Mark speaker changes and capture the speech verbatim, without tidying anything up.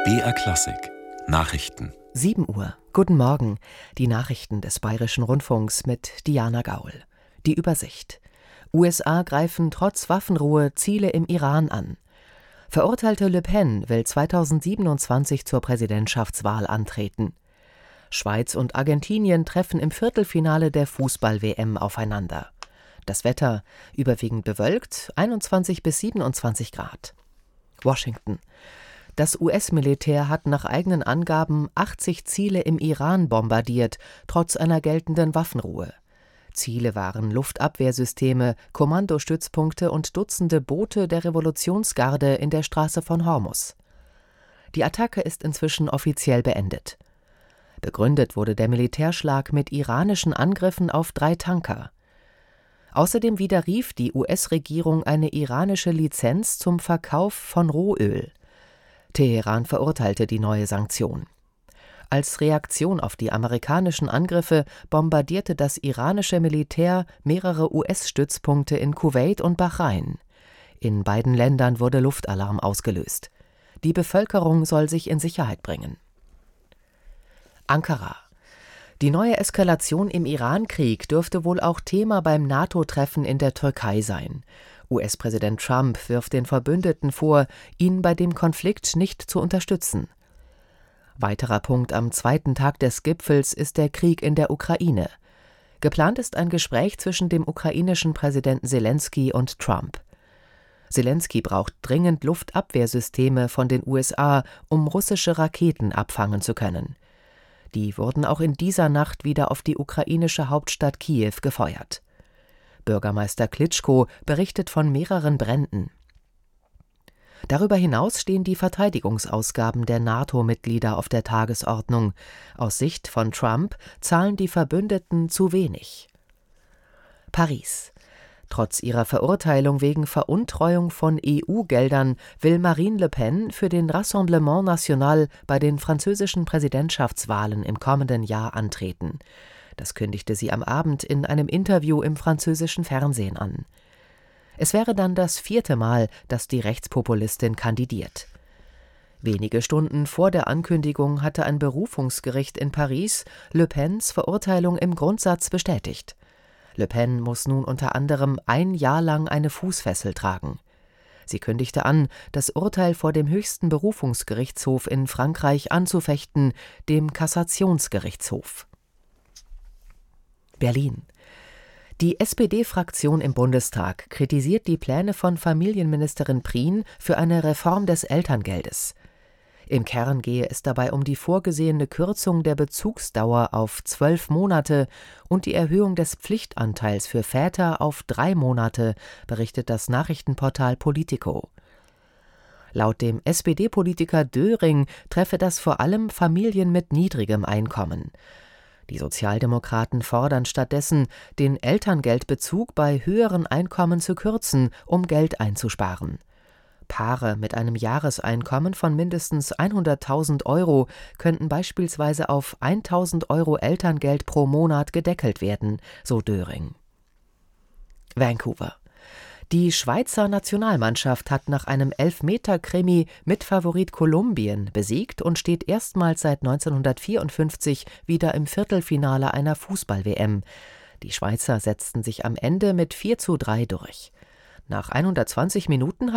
Speaker 1: B R Klassik Nachrichten.
Speaker 2: sieben Uhr. Guten Morgen. Die Nachrichten des Bayerischen Rundfunks mit Diana Gaul. Die Übersicht. U S A greifen trotz Waffenruhe Ziele im Iran an. Verurteilte Le Pen will zweitausendsiebenundzwanzig zur Präsidentschaftswahl antreten. Schweiz und Argentinien treffen im Viertelfinale der Fußball-W M aufeinander. Das Wetter überwiegend bewölkt, einundzwanzig bis siebenundzwanzig Grad. Washington. Das U S-Militär hat nach eigenen Angaben achtzig Ziele im Iran bombardiert, trotz einer geltenden Waffenruhe. Ziele waren Luftabwehrsysteme, Kommandostützpunkte und Dutzende Boote der Revolutionsgarde in der Straße von Hormuz. Die Attacke ist inzwischen offiziell beendet. Begründet wurde der Militärschlag mit iranischen Angriffen auf drei Tanker. Außerdem widerrief die U S-Regierung eine iranische Lizenz zum Verkauf von Rohöl. Teheran verurteilte die neue Sanktion. Als Reaktion auf die amerikanischen Angriffe bombardierte das iranische Militär mehrere U S-Stützpunkte in Kuwait und Bahrain. In beiden Ländern wurde Luftalarm ausgelöst. Die Bevölkerung soll sich in Sicherheit bringen. Ankara. Die neue Eskalation im Iran-Krieg dürfte wohl auch Thema beim NATO-Treffen in der Türkei sein. U S-Präsident Trump wirft den Verbündeten vor, ihn bei dem Konflikt nicht zu unterstützen. Weiterer Punkt am zweiten Tag des Gipfels ist der Krieg in der Ukraine. Geplant ist ein Gespräch zwischen dem ukrainischen Präsidenten Selenskyj und Trump. Selenskyj braucht dringend Luftabwehrsysteme von den U S A, um russische Raketen abfangen zu können. Die wurden auch in dieser Nacht wieder auf die ukrainische Hauptstadt Kiew gefeuert. Bürgermeister Klitschko berichtet von mehreren Bränden. Darüber hinaus stehen die Verteidigungsausgaben der NATO-Mitglieder auf der Tagesordnung. Aus Sicht von Trump zahlen die Verbündeten zu wenig. Paris. Trotz ihrer Verurteilung wegen Veruntreuung von E U-Geldern will Marine Le Pen für den Rassemblement National bei den französischen Präsidentschaftswahlen im kommenden Jahr antreten. Das kündigte sie am Abend in einem Interview im französischen Fernsehen an. Es wäre dann das vierte Mal, dass die Rechtspopulistin kandidiert. Wenige Stunden vor der Ankündigung hatte ein Berufungsgericht in Paris Le Pens Verurteilung im Grundsatz bestätigt. Le Pen muss nun unter anderem ein Jahr lang eine Fußfessel tragen. Sie kündigte an, das Urteil vor dem höchsten Berufungsgerichtshof in Frankreich anzufechten, dem Kassationsgerichtshof. Berlin. Die S P D-Fraktion im Bundestag kritisiert die Pläne von Familienministerin Prien für eine Reform des Elterngeldes. Im Kern gehe es dabei um die vorgesehene Kürzung der Bezugsdauer auf zwölf Monate und die Erhöhung des Pflichtanteils für Väter auf drei Monate, berichtet das Nachrichtenportal Politico. Laut dem S P D-Politiker Döring treffe das vor allem Familien mit niedrigem Einkommen. Die Sozialdemokraten fordern stattdessen, den Elterngeldbezug bei höheren Einkommen zu kürzen, um Geld einzusparen. Paare mit einem Jahreseinkommen von mindestens hunderttausend Euro könnten beispielsweise auf tausend Euro Elterngeld pro Monat gedeckelt werden, so Döring. Vancouver. Die Schweizer Nationalmannschaft hat nach einem Elfmeter-Krimi Mitfavorit Kolumbien besiegt und steht erstmals seit neunzehnhundertvierundfünfzig wieder im Viertelfinale einer Fußball-W M. Die Schweizer setzten sich am Ende mit vier zu drei durch. Nach hundertzwanzig Minuten